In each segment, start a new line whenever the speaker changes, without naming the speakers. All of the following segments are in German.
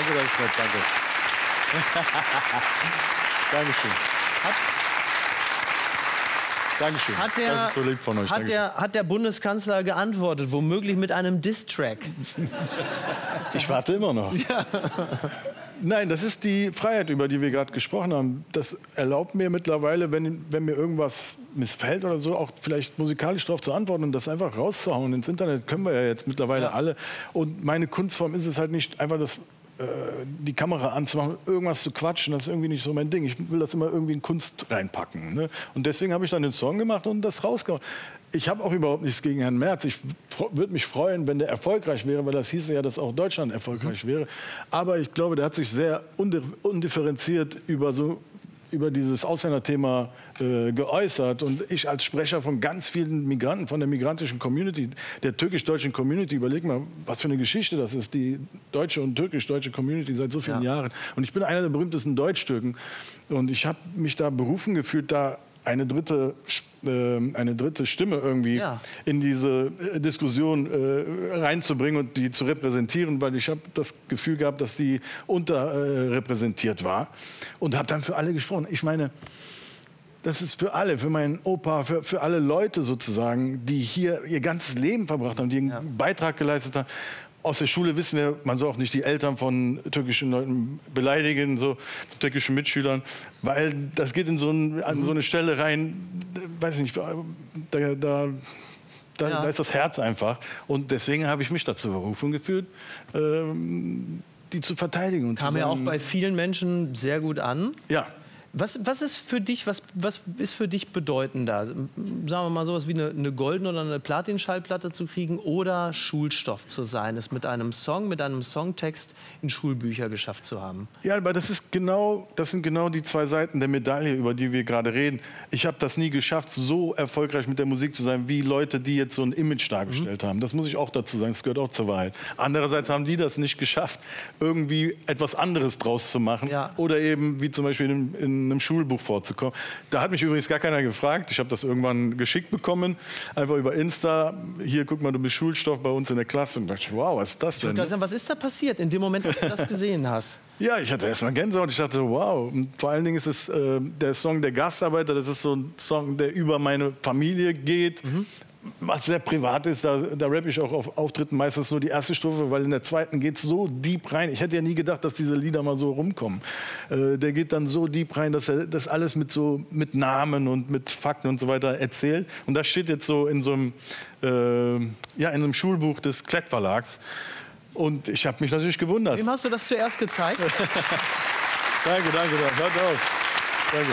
Danke, das ist nett, danke. Dankeschön. Dankeschön. Das ist so lieb von euch.
Hat der Bundeskanzler geantwortet, womöglich mit einem Diss-Track?
Ich warte immer noch. Ja. Nein, das ist die Freiheit, über die wir gerade gesprochen haben. Das erlaubt mir mittlerweile, wenn mir irgendwas missfällt oder so, auch vielleicht musikalisch darauf zu antworten und das einfach rauszuhauen. Ins Internet können wir ja jetzt mittlerweile alle. Und meine Kunstform ist es halt nicht einfach die Kamera anzumachen, irgendwas zu quatschen, das ist irgendwie nicht so mein Ding. Ich will das immer irgendwie in Kunst reinpacken. Ne? Und deswegen habe ich dann den Song gemacht und das rausgehauen. Ich habe auch überhaupt nichts gegen Herrn Merz. Ich würde mich freuen, wenn der erfolgreich wäre, weil das hieße ja, dass auch Deutschland erfolgreich wäre. Aber ich glaube, der hat sich sehr undifferenziert über dieses Ausländerthema geäußert. Und ich als Sprecher von ganz vielen Migranten, von der migrantischen Community, der türkisch-deutschen Community, überleg mal, was für eine Geschichte das ist, die deutsche und türkisch-deutsche Community seit so vielen Jahren. Und ich bin einer der berühmtesten Deutsch-Türken. Und ich habe mich da berufen gefühlt, da eine dritte Stimme irgendwie in diese Diskussion reinzubringen und die zu repräsentieren, weil ich habe das Gefühl gehabt, dass die unterrepräsentiert war und habe dann für alle gesprochen. Ich meine, das ist für alle, für meinen Opa, für alle Leute sozusagen, die hier ihr ganzes Leben verbracht haben, die einen Beitrag geleistet haben. Aus der Schule wissen wir, man soll auch nicht die Eltern von türkischen Leuten beleidigen, so türkischen Mitschülern, weil das geht an so eine Stelle rein, weiß ich nicht, da ist das Herz einfach. Und deswegen habe ich mich dazu berufen gefühlt, die zu verteidigen. Und
kam ja auch bei vielen Menschen sehr gut an.
Ja.
Was ist für dich, was ist für dich bedeutender? Sagen wir mal sowas wie eine goldene oder eine Platin-Schallplatte zu kriegen oder Schulstoff zu sein, es mit einem Song, mit einem Songtext in Schulbücher geschafft zu haben? Ja,
aber das sind genau die zwei Seiten der Medaille, über die wir gerade reden. Ich habe das nie geschafft, so erfolgreich mit der Musik zu sein, wie Leute, die jetzt so ein Image dargestellt haben. Das muss ich auch dazu sagen, das gehört auch zur Wahrheit. Andererseits haben die das nicht geschafft, irgendwie etwas anderes draus zu machen. Ja. Oder eben, wie zum Beispiel in einem Schulbuch vorzukommen. Da hat mich übrigens gar keiner gefragt. Ich habe das irgendwann geschickt bekommen, einfach über Insta. Hier, guck mal, du bist Schulstoff bei uns in der Klasse. Und dachte, wow, was ist das denn?
Sagen, was ist da passiert in dem Moment, als du das gesehen hast?
Ja, ich hatte erst mal Gänsehaut. Ich dachte, wow. Und vor allen Dingen ist es der Song Der Gastarbeiter. Das ist so ein Song, der über meine Familie geht. Was sehr privat ist, da rappe ich auch auf Auftritten meistens nur die erste Strophe, weil in der zweiten geht es so deep rein. Ich hätte ja nie gedacht, dass diese Lieder mal so rumkommen. Der geht dann so deep rein, dass er das alles mit Namen und mit Fakten und so weiter erzählt. Und das steht jetzt so in so einem, in einem Schulbuch des Klett Verlags. Und ich habe mich natürlich gewundert.
Wem hast du das zuerst gezeigt?
Danke. Hört auf. Danke.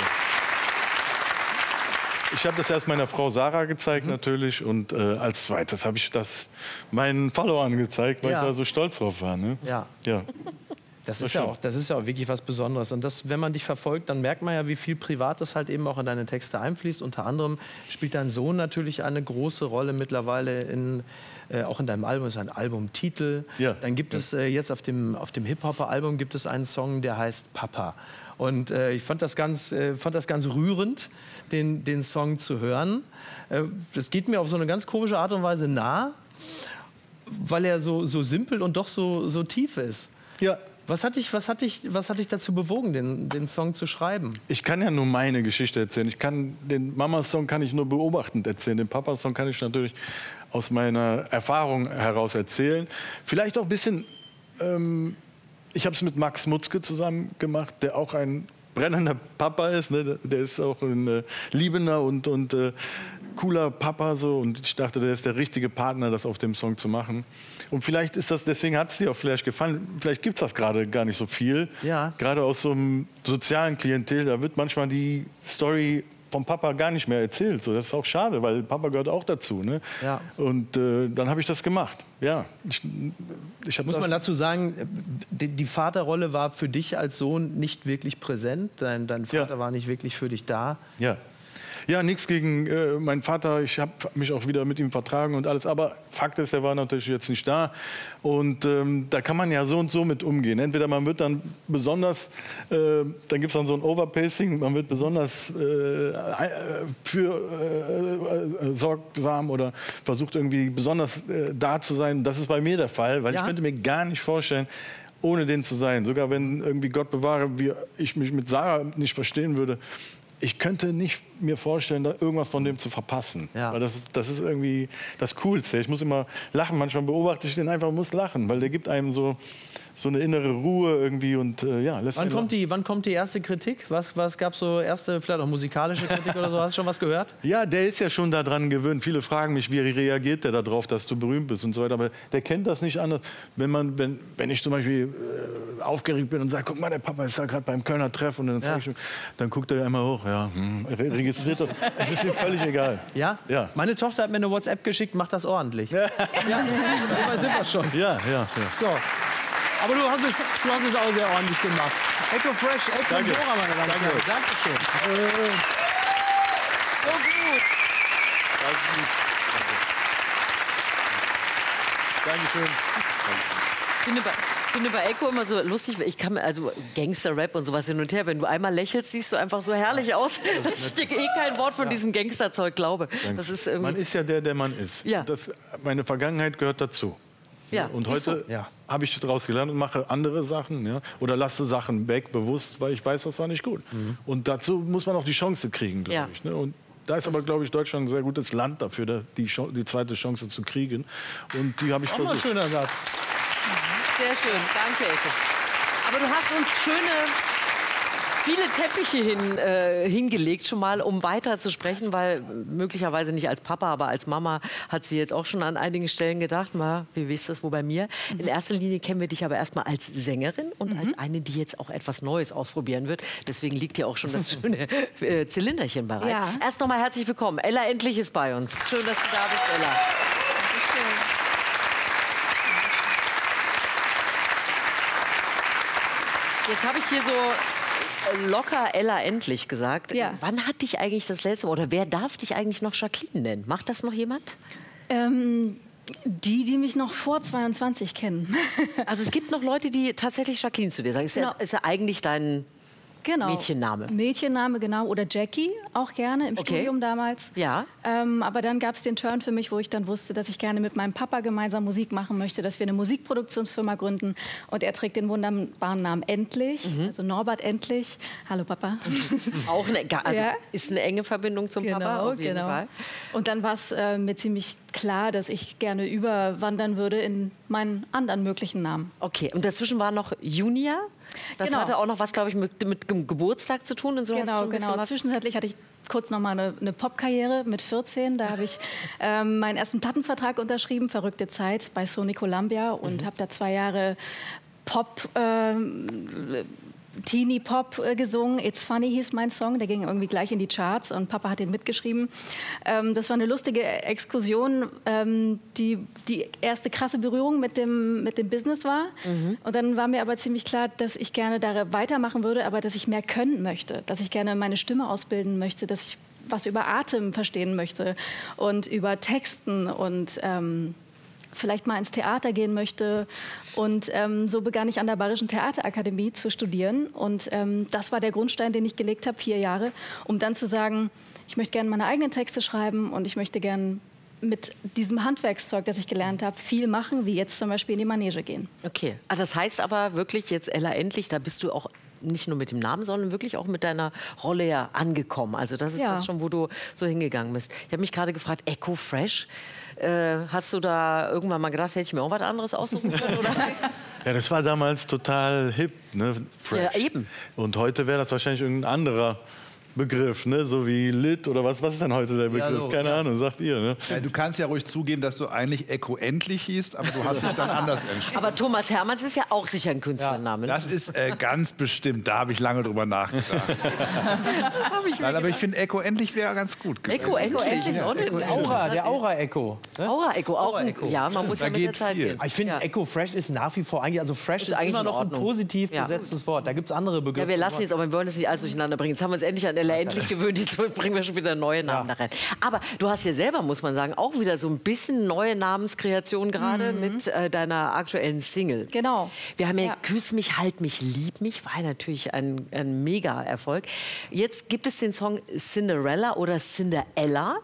Ich habe das erst meiner Frau Sarah gezeigt natürlich und als zweites habe ich das meinen Followern gezeigt, weil ich da so stolz drauf war. Ne?
Ja. Das ist ja auch wirklich was Besonderes. Und das, wenn man dich verfolgt, dann merkt man ja, wie viel Privates halt eben auch in deine Texte einfließt. Unter anderem spielt dein Sohn natürlich eine große Rolle mittlerweile auch in deinem Album. Es ist ein Albumtitel. Ja. Dann gibt es jetzt auf dem Hip-Hopper-Album gibt es einen Song, der heißt Papa. Und ich fand das ganz rührend, den Song zu hören. Das geht mir auf so eine ganz komische Art und Weise nah, weil er so simpel und doch so tief ist.
Ja.
Was hat dich dazu bewogen, den Song zu schreiben?
Ich kann ja nur meine Geschichte erzählen. Den Mama-Song kann ich nur beobachtend erzählen. Den Papa-Song kann ich natürlich aus meiner Erfahrung heraus erzählen. Vielleicht auch ein bisschen... ich habe es mit Max Mutzke zusammen gemacht, der auch ein brennender Papa ist. Ne? Der ist auch ein liebender und cooler Papa. So. Und ich dachte, der ist der richtige Partner, das auf dem Song zu machen. Und vielleicht ist das, deswegen hat es dir auch vielleicht gefallen, vielleicht gibt es das gerade gar nicht so viel. Ja. Gerade aus so einem sozialen Klientel, da wird manchmal die Story vom Papa gar nicht mehr erzählt. So, das ist auch schade, weil Papa gehört auch dazu. Ne? Ja. Und dann habe ich das gemacht. Ja,
muss man dazu sagen, die Vaterrolle war für dich als Sohn nicht wirklich präsent. Dein Vater war nicht wirklich für dich da.
Ja. Ja, nichts gegen meinen Vater. Ich habe mich auch wieder mit ihm vertragen und alles. Aber Fakt ist, er war natürlich jetzt nicht da. Und da kann man ja so und so mit umgehen. Entweder man wird dann besonders, dann gibt es dann so ein Overpacing, man wird besonders sorgsam oder versucht irgendwie besonders da zu sein. Das ist bei mir der Fall, weil ich könnte mir gar nicht vorstellen, ohne den zu sein. Sogar wenn irgendwie Gott bewahre, wie ich mich mit Sarah nicht verstehen würde. Ich könnte nicht mir vorstellen, da irgendwas von dem zu verpassen.
Ja.
Weil das ist irgendwie das Coolste. Ich muss immer lachen. Manchmal beobachte ich den einfach und muss lachen, weil der gibt einem so eine innere Ruhe irgendwie. Und, lässt
Wann kommt die erste Kritik? Was gab es so erste, vielleicht auch musikalische Kritik oder so? Hast du schon was gehört?
Ja, der ist ja schon daran gewöhnt. Viele fragen mich, wie reagiert der darauf, dass du berühmt bist und so weiter. Aber der kennt das nicht anders. Wenn ich zum Beispiel aufgeregt bin und sage, guck mal, der Papa ist da gerade beim Kölner Treff und dann guckt er einmal hoch. Ja, registriert das. Es ist ihm völlig egal.
Ja?
Ja.
Meine Tochter hat mir eine WhatsApp geschickt, macht das ordentlich. Ja, so weit sind wir schon.
Ja.
So. Aber du hast es auch sehr ordentlich gemacht. Echo Fresh, Echo und Dora, meine Damen und Herren. Dankeschön.
So gut.
Dankeschön.
Ich finde bei Echo immer so lustig, ich kann mir, also Gangster-Rap und sowas hin und her, wenn du einmal lächelst, siehst du einfach so herrlich aus, dass ich dir kein Wort von diesem Gangsterzeug glaube. Das ist
man ist ja der man ist.
Ja.
Meine Vergangenheit gehört dazu.
Ja.
Und heute habe ich daraus gelernt und mache andere Sachen. Ja? Oder lasse Sachen weg, bewusst, weil ich weiß, das war nicht gut. Und dazu muss man auch die Chance kriegen, glaube ich. Ne? Und da ist aber, glaube ich, Deutschland ein sehr gutes Land dafür, die zweite Chance zu kriegen. Und die habe ich versucht.
Auch mal ein schöner Satz.
sehr schön. Danke, Echo. Aber du hast uns viele Teppiche hingelegt schon mal, um weiter zu sprechen, weil möglicherweise nicht als Papa, aber als Mama hat sie jetzt auch schon an einigen Stellen gedacht, wie ist das wohl bei mir? In erster Linie kennen wir dich aber erstmal als Sängerin und als eine, die jetzt auch etwas Neues ausprobieren wird. Deswegen liegt hier auch schon das schöne Zylinderchen bereit.
Ja.
Erst noch mal herzlich willkommen. Ella Endlich ist bei uns. Schön, dass du da bist, Ella. Jetzt habe ich hier so locker Ella Endlich gesagt.
Ja.
Wann hat dich eigentlich das letzte Mal, oder wer darf dich eigentlich noch Jacqueline nennen? Macht das noch jemand?
Die mich noch vor 22 kennen.
Also es gibt noch Leute, die tatsächlich Jacqueline zu dir sagen. Ist ja eigentlich dein Mädchenname.
Mädchenname, genau. Oder Jackie, auch gerne, im Studium damals.
Ja.
Aber dann gab es den Turn für mich, wo ich dann wusste, dass ich gerne mit meinem Papa gemeinsam Musik machen möchte, dass wir eine Musikproduktionsfirma gründen. Und er trägt den wunderbaren Namen Endlich, also Norbert Endlich. Hallo Papa.
Auch ist eine enge Verbindung zum Papa, auf jeden Fall.
Und dann war es mir ziemlich klar, dass ich gerne überwandern würde in meinen anderen möglichen Namen.
Okay, und dazwischen war noch Junia. Das hatte auch noch was, glaube ich, mit Geburtstag zu tun. Und so
Genau. Zwischenzeitlich hatte ich kurz noch mal eine Popkarriere mit 14. Da habe ich meinen ersten Plattenvertrag unterschrieben, Verrückte Zeit, bei Sony Columbia. Und habe da 2 Jahre Pop, Teenie-Pop gesungen. It's Funny hieß mein Song, der ging irgendwie gleich in die Charts und Papa hat den mitgeschrieben. Das war eine lustige Exkursion, die erste krasse Berührung mit dem Business war. Und dann war mir aber ziemlich klar, dass ich gerne da weitermachen würde, aber dass ich mehr können möchte, dass ich gerne meine Stimme ausbilden möchte, dass ich was über Atem verstehen möchte und über Texten und vielleicht mal ins Theater gehen möchte. Und so begann ich an der Bayerischen Theaterakademie zu studieren. Und das war der Grundstein, den ich gelegt habe, 4 Jahre, um dann zu sagen, ich möchte gerne meine eigenen Texte schreiben und ich möchte gerne mit diesem Handwerkszeug, das ich gelernt habe, viel machen, wie jetzt zum Beispiel in die Manege gehen.
Okay, das heißt aber wirklich jetzt Ella Endlich, da bist du auch nicht nur mit dem Namen, sondern wirklich auch mit deiner Rolle ja angekommen. Also das ist das schon, wo du so hingegangen bist. Ich habe mich gerade gefragt, Echo Fresh, hast du da irgendwann mal gedacht, hätte ich mir auch was anderes aussuchen können? Oder?
Ja, das war damals total hip, ne? Fresh.
Ja, eben.
Und heute wäre das wahrscheinlich irgendein anderer Begriff, ne? So wie Lit oder was ist denn heute der Begriff? Keine Ahnung, sagt ihr. Ne?
Ja, du kannst ja ruhig zugeben, dass du eigentlich Echo Endlich hießt, aber du hast dich dann anders entschieden.
Aber Thomas Hermanns ist ja auch sicher ein Künstlername.
Das ist ganz bestimmt, da habe ich lange drüber nachgedacht.
Das habe ich mir
Aber ich finde, Echo Endlich wäre ganz gut.
Echo Endlich ist auch eine
Der Aura-Echo. Ne?
Aura-Echo, auch ja, man muss
Da
ja mit der
geht
Zeit
viel.
gehen.
Ich finde, Echo Fresh ist nach wie vor eigentlich, also Fresh ist
eigentlich
immer
in
noch ein
Ordnung.
positiv besetztes Wort. Da gibt es andere Begriffe.
Ja, wir lassen jetzt, aber wir wollen das nicht alles durcheinander bringen. Jetzt haben wir uns endlich an Ella Endlich gewöhnt, jetzt bringen wir schon wieder neue Namen da rein. Aber du hast ja selber, muss man sagen, auch wieder so ein bisschen neue Namenskreation gerade mit deiner aktuellen Single.
Genau.
Wir haben ja Küss mich, halt mich, lieb mich, war natürlich ein Mega-Erfolg. Jetzt gibt es den Song Cinderella oder Cinderella.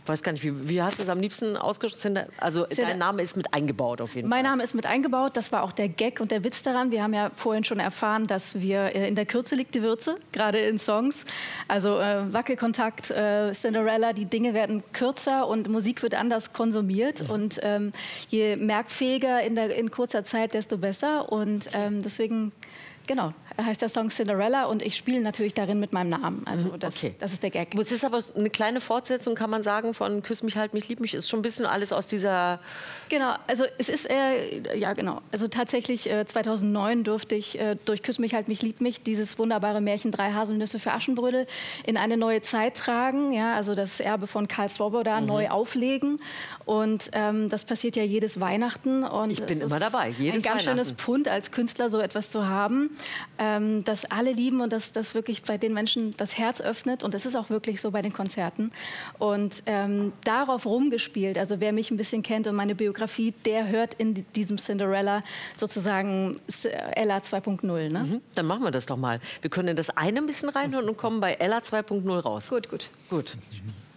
weiß gar nicht, wie hast du es am liebsten ausgesprochen? Also dein Name ist mit eingebaut auf jeden Fall.
Mein Name ist mit eingebaut. Das war auch der Gag und der Witz daran. Wir haben ja vorhin schon erfahren, dass wir in der Kürze liegt die Würze, gerade in Songs. Also Wackelkontakt, Cinderella, die Dinge werden kürzer und Musik wird anders konsumiert. Und je merkfähiger in kurzer Zeit, desto besser. Und deswegen... Genau, heißt der Song Cinderella und ich spiele natürlich darin mit meinem Namen. Also das ist der Gag.
Es ist aber eine kleine Fortsetzung, kann man sagen, von Küss mich, halt mich, lieb mich. Ist schon ein bisschen alles aus dieser...
Genau, also es ist, ja genau. Also tatsächlich 2009 durfte ich durch Küss mich, halt mich, lieb mich dieses wunderbare Märchen 3 Haselnüsse für Aschenbrödel in eine neue Zeit tragen. Ja, also das Erbe von Karl Swoboda neu auflegen. Und das passiert ja jedes Weihnachten. Und
ich bin immer dabei, jedes
ein ganz schönes Pfund als Künstler, so etwas zu haben. Das alle lieben und das wirklich bei den Menschen das Herz öffnet. Und das ist auch wirklich so bei den Konzerten. Und darauf rumgespielt, also wer mich ein bisschen kennt und meine Biografie, der hört in diesem Cinderella sozusagen Ella 2.0. Ne?
Dann machen wir das doch mal. Wir können in das eine ein bisschen reinhören und kommen bei Ella 2.0 raus.
Gut.
Gut.